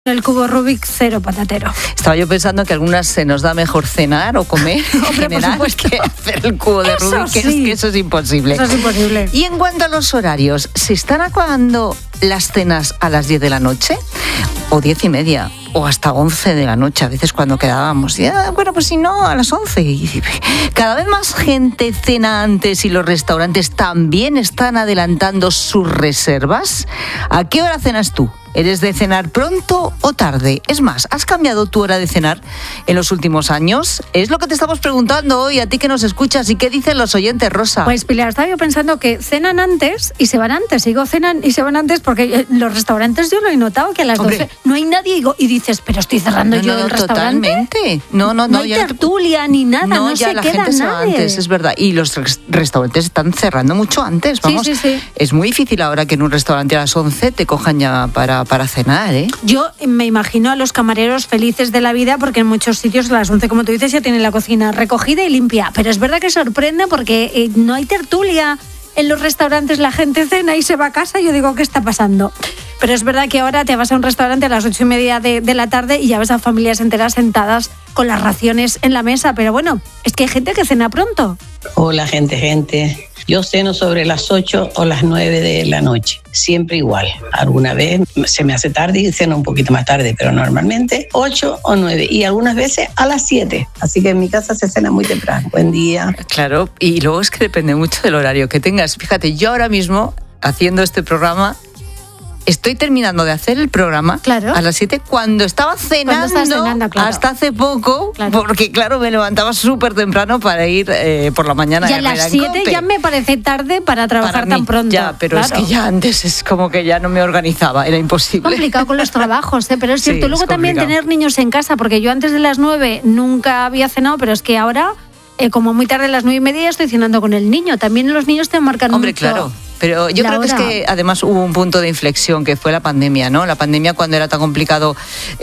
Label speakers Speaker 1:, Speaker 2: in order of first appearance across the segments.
Speaker 1: El cubo Rubik, cero patatero.
Speaker 2: Estaba yo pensando que algunas se nos da mejor cenar o comer en general que hacer el cubo de Rubik, sí. que eso es imposible.
Speaker 1: Eso es imposible.
Speaker 2: Y en cuanto a los horarios, ¿se están acabando las cenas a las 10 de la noche? ¿O 10:30? O hasta 11 de la noche, a veces cuando quedábamos. Bueno, pues si no, a las 11. Y cada vez más gente cena antes y los restaurantes también están adelantando sus reservas. ¿A qué hora cenas tú? ¿Eres de cenar pronto o tarde? Es más, ¿has cambiado tu hora de cenar en los últimos años? Es lo que te estamos preguntando hoy, a ti que nos escuchas. ¿Y qué dicen los oyentes, Rosa?
Speaker 1: Pues Pilar, estaba yo pensando que cenan antes y se van antes. Digo, cenan y se van antes porque los restaurantes yo lo he notado que a las 12 no hay nadie y dices, pero estoy cerrando yo el restaurante.
Speaker 2: Totalmente. No
Speaker 1: hay tertulia ni nada, no
Speaker 2: ya
Speaker 1: se
Speaker 2: la
Speaker 1: queda
Speaker 2: gente se va
Speaker 1: nadie.
Speaker 2: antes, es verdad. Y los restaurantes están cerrando mucho antes, vamos.
Speaker 1: Sí.
Speaker 2: Es muy difícil ahora que en un restaurante a las 11 te cojan ya para cenar, ¿eh?
Speaker 1: Yo me imagino a los camareros felices de la vida porque en muchos sitios a las 11, como tú dices, ya tienen la cocina recogida y limpia. Pero es verdad que sorprende porque no hay tertulia. En los restaurantes la gente cena y se va a casa. Yo digo, ¿qué está pasando? Pero es verdad que ahora te vas a un restaurante a las 8:30 de la tarde y ya ves a familias enteras sentadas con las raciones en la mesa. Pero bueno, es que hay gente que cena pronto.
Speaker 3: Hola, gente. Yo ceno sobre las 8 o las 9 de la noche, siempre igual. Alguna vez se me hace tarde y ceno un poquito más tarde, pero normalmente 8 o 9 y algunas veces a las 7. Así que en mi casa se cena muy temprano. Buen día.
Speaker 2: Claro, y luego es que depende mucho del horario que tengas. Fíjate, yo ahora mismo, haciendo este programa, estoy terminando de hacer el programa a las 7 cuando estaba cenando,
Speaker 1: claro.
Speaker 2: Hasta hace poco, porque claro, me levantaba súper temprano para ir por la mañana.
Speaker 1: Y a las 7 ya me parece tarde para trabajar tan pronto.
Speaker 2: Ya, pero es que ya antes es como que ya no me organizaba, era imposible.
Speaker 1: Complicado con los trabajos, pero es cierto.
Speaker 2: Sí,
Speaker 1: luego también tener niños en casa, porque yo antes de las 9 nunca había cenado, pero es que ahora, como muy tarde a las 9:30 estoy cenando con el niño. También los niños te marcan mucho.
Speaker 2: Claro. Pero yo creo que es que además hubo un punto de inflexión que fue la pandemia, ¿no? La pandemia, cuando era tan complicado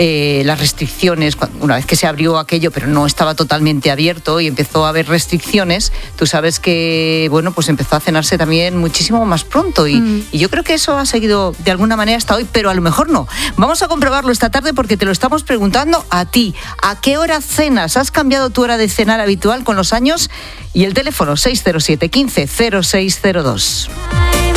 Speaker 2: las restricciones, una vez que se abrió aquello, pero no estaba totalmente abierto y empezó a haber restricciones, tú sabes que, bueno, pues empezó a cenarse también muchísimo más pronto y yo creo que eso ha seguido de alguna manera hasta hoy, pero a lo mejor no. Vamos a comprobarlo esta tarde porque te lo estamos preguntando a ti. ¿A qué hora cenas? ¿Has cambiado tu hora de cenar habitual con los años? Y el teléfono 607 15 0602.